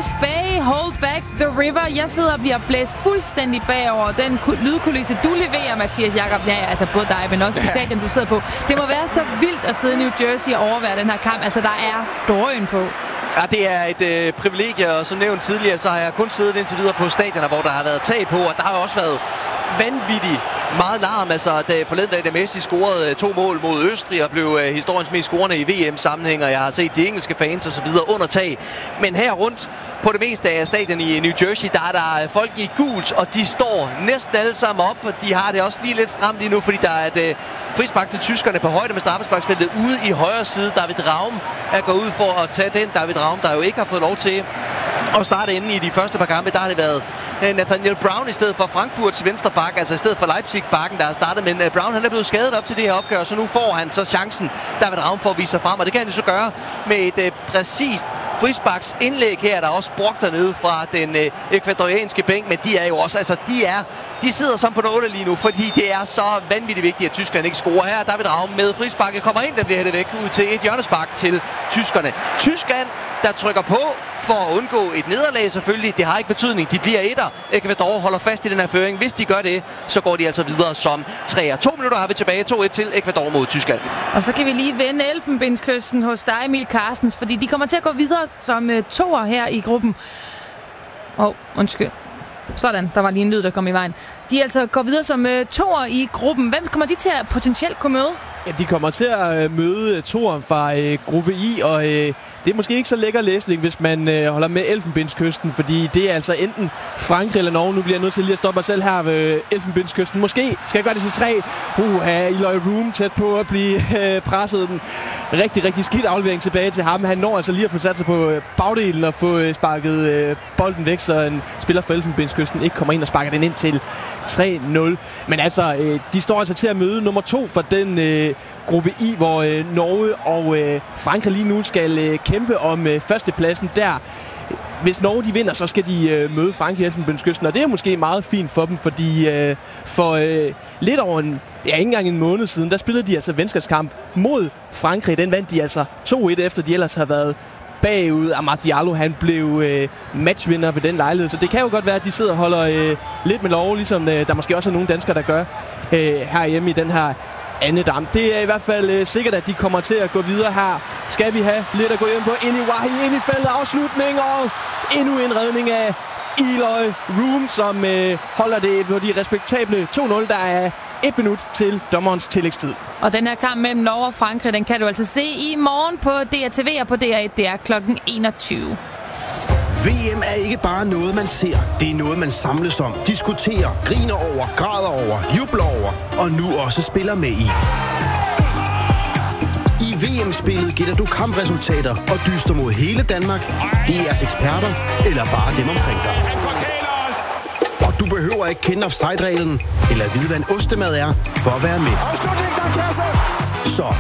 James Bay, Hold Back the River. Jeg sidder og bliver blæst fuldstændig bagover den lydkulisse, du leverer, Mathias Jakob. Ja, altså både dig, men også til stadion, du sidder på. Det må være så vildt at sidde i New Jersey og overvære den her kamp. Altså, der er drøn på. Ja, det er et privilegie, og som nævnt tidligere, så har jeg kun siddet indtil videre på stadioner, hvor der har været tag på, og der har også været vanvittigt meget larm. Altså, forleden dag, da Messi scorede 2 mål mod Østrig og blev historiens mest scorende i VM-sammenhæng, og jeg har set de engelske fans og så videre under tag. Men her rundt på det meste af stadion i New Jersey, der er der folk i gult, og de står næsten alle sammen op, og de har det også lige lidt stramt lige nu, fordi der er et frispark til tyskerne på højde med straffesparksfeltet ude i højre side. David Raum er gået ud for at tage den. David Raum, der jo ikke har fået lov til at starte inde i de første par kampe, der har det været Nathaniel Brown i stedet for Frankfurts venstre bak, altså i stedet for Leipzig-bakken, der har startet. Men Brown, han er blevet skadet op til det her opgør, så nu får han så chancen, David Raum, for at vise sig frem, og det kan han jo så gøre med et præcist frisparksindlæg her, der er også brugt dernede fra den ekvadorianske bænk, men de er jo også, altså de sidder som på nåle lige nu, fordi det er så vanvittigt vigtigt, at Tyskland ikke scorer. Her David Raum med frisparket kommer ind, der bliver hættet væk ud til et hjørnespark til tyskerne. Tyskland, der trykker på for at undgå et nederlag selvfølgelig. Det har ikke betydning. De bliver etter. Ecuador holder fast i den her føring. Hvis de gør det, så går de altså videre som 3'er. 2 minutter har vi tilbage. 2-1 til Ecuador mod Tyskland. Og så kan vi lige vende Elfenbenskysten hos dig, Emil Carstens, fordi de kommer til at gå videre som toer her i gruppen. Undskyld. Sådan, der var lige en lyd, der kom i vejen. De altså går videre som toer i gruppen. Hvem kommer de til at potentielt kunne møde? Ja, de kommer til at møde toeren fra gruppe I, og det er måske ikke så lækker læsning, hvis man holder med Elfenbenskysten, fordi det er altså enten Frankrig eller Norge. Nu bliver jeg nødt til lige at stoppe mig selv her ved Elfenbenskysten. Måske skal jeg gøre det til 3. Eloy Room tæt på at blive presset. Den rigtig, rigtig skidt aflevering tilbage til ham. Han når altså lige at få sat sig på bagdelen og få sparket bolden væk, så en spiller for Elfenbenskysten ikke kommer ind og sparker den ind til 3-0. Men altså, de står altså til at møde nummer 2 for den gruppe I, hvor Norge og Frankrig lige nu skal kæmpe om førstepladsen der. Hvis Norge de vinder, så skal de møde Frankrig i Elfenbenskysten, og det er måske meget fint for dem, fordi for lidt over ikke engang en måned siden, der spillede de altså venskabskamp mod Frankrig. Den vandt de altså 2-1, efter de ellers har været bagud. Amad Diallo, han blev matchvinder ved den lejlighed, så det kan jo godt være, at de sidder og holder lidt med lov, ligesom der måske også er nogle danskere, der gør herhjemme i den her andedam. Det er i hvert fald sikkert, at de kommer til at gå videre her. Skal vi have lidt at gå hjem på? Ind i Wahi, ind i feltet, afslutning, og endnu en redning af Eloy Room, som holder det på de respektable 2-0. Der er 1 minut til dommerens tillægstid. Og den her kamp mellem Norge og Frankrig, den kan du altså se i morgen på DRTV og på DR1. Det er kl. 21. VM er ikke bare noget, man ser. Det er noget, man samles om, diskuterer, griner over, græder over, jubler over og nu også spiller med i. I VM-spillet gætter du kampresultater og dyster mod hele Danmark, DR's eksperter eller bare dem omkring dig. Og du behøver ikke kende offside-reglen eller vide, hvad en ostemad er for at være med. Så